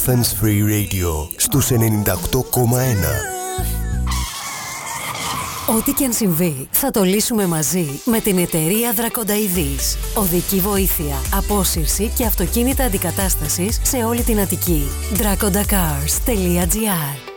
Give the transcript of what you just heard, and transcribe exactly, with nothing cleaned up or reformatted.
Athens Free Radio στους ενενήντα οκτώ κόμμα ένα. Ό,τι και αν συμβεί, θα το λύσουμε μαζί με την εταιρεία Δρακονταειδής. Οδική βοήθεια, απόσυρση και αυτοκίνητα αντικατάστασης σε όλη την Αττική. Draconda Cars τελεία gr.